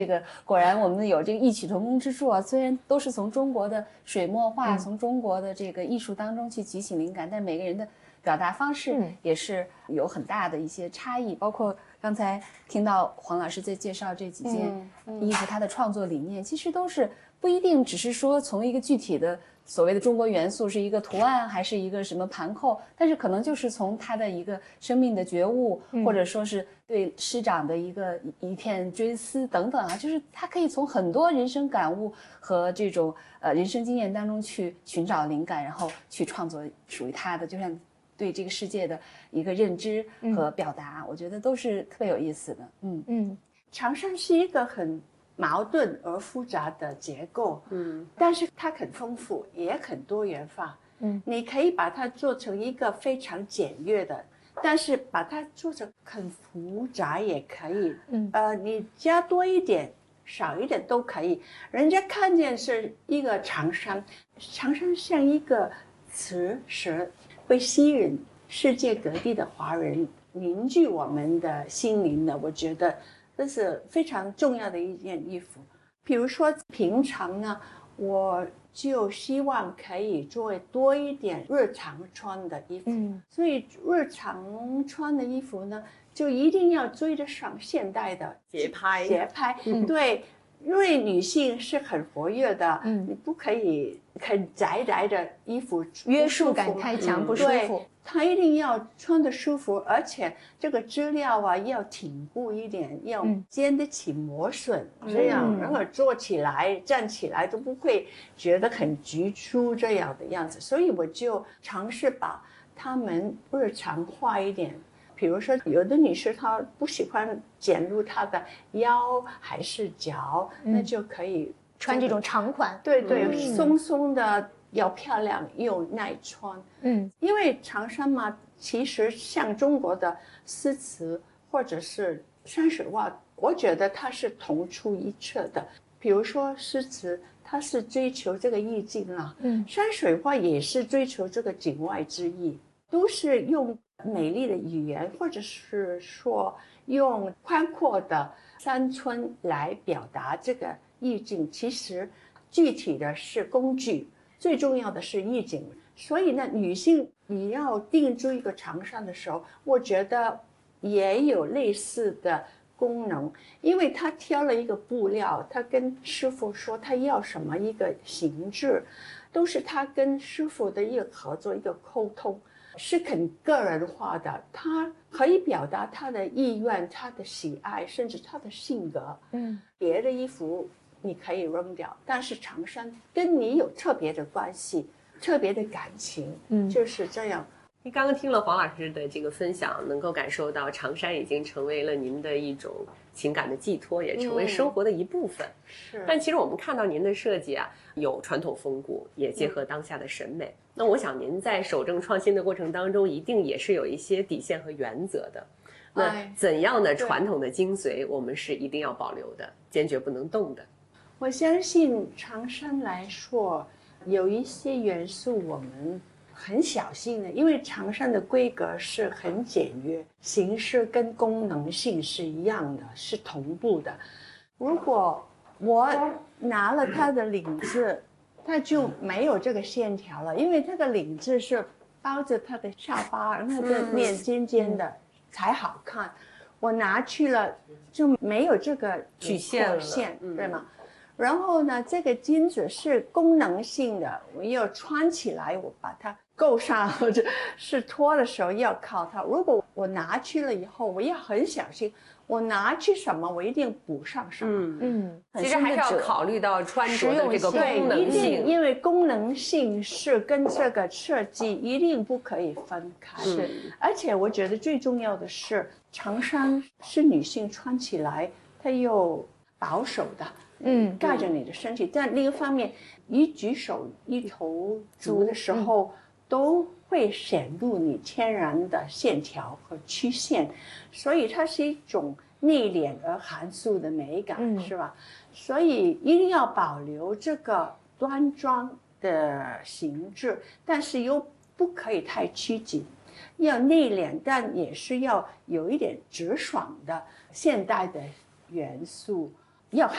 这个果然我们有这个异曲同工之处啊，虽然都是从中国的水墨画，从中国的这个艺术当中去汲取灵感，但每个人的表达方式也是有很大的一些差异。包括刚才听到黄老师在介绍这几件衣服，他的创作理念其实都是不一定只是说从一个具体的所谓的中国元素是一个图案还是一个什么盘扣，但是可能就是从他的一个生命的觉悟，或者说是对师长的一片追思等等啊，就是他可以从很多人生感悟和这种人生经验当中去寻找灵感，然后去创作属于他的，就像对这个世界的一个认知和表达，我觉得都是特别有意思的。 长衫是一个很矛盾而复杂的结构，但是它很丰富，也很多元化。你可以把它做成一个非常简约的，但是把它做成很复杂也可以。你加多一点、少一点都可以。人家看见是一个长衫，长衫像一个磁石，会吸引世界各地的华人，凝聚我们的心灵的。我觉得这是非常重要的一件衣服。比如说平常呢，我就希望可以做多一点日常穿的衣服，所以日常穿的衣服呢，就一定要追得上现代的节拍。 对，因为女性是很活跃的，你不可以很窄的衣服， 约束感太强不舒服。 它一定要穿得舒服，而且这个织料啊要挺固一点，要经得起磨损，这样然后坐起来、站起来都不会觉得很局促这样的样子。所以我就尝试把它们日常化一点。比如说，有的女士她不喜欢显露她的腰还是脚，那就可以穿这种长款。 对，松松的。要漂亮又耐穿，因为长衫嘛，其实像中国的诗词或者是山水画，我觉得它是同出一辙的。比如说诗词，它是追求这个意境啊，山水画也是追求这个景外之意，都是用美丽的语言，或者是说用宽阔的山川来表达这个意境。其实具体的是工具。最重要的是意境，所以呢，女性你要定做一个长衫的时候，我觉得也有类似的功能，因为他挑了一个布料，他跟师傅说他要什么一个形制，都是他跟师傅的一个合作，一个沟通，是很个人化的，他可以表达他的意愿、他的喜爱，甚至他的性格。别的衣服你可以扔掉，但是长衫跟你有特别的关系，特别的感情，就是这样。 你刚刚听了黄老师的这个分享，能够感受到长衫已经成为了您的一种情感的寄托，也成为生活的一部分。 是。 但其实我们看到您的设计啊，有传统风骨，也结合当下的审美。那我想您在守正创新的过程当中，一定也是有一些底线和原则的。那怎样的传统的精髓，我们是一定要保留的，坚决不能动的。 我相信长衫来说，有一些元素我们很小心的，因为长衫的规格是很简约，形式跟功能性是一样的，是同步的。如果我拿了它的领子，它就没有这个线条了，因为这个领子是包着它的下巴，让它的面尖尖的才好看。我拿去了就没有这个曲线了， 对吗？然后呢，这个巾子是功能性的，我要穿起来，我把它够上，或者是脱的时候要靠它。如果我拿去了以后，我要很小心，我拿去什么，我一定补上什么。 其实还是要考虑到穿着的这个功能性， 一定，因为功能性是跟这个设计一定不可以分开。 是， 而且我觉得最重要的是，长衫是女性穿起来，它又保守的。盖着你的身体，但另一方面，一举手一投足的时候，都会显露你天然的线条和曲线，所以它是一种内敛而含蓄的美感，是吧？所以一定要保留这个端庄的形制，但是又不可以太拘谨，要内敛，但也是要有一点直爽的现代的元素。 要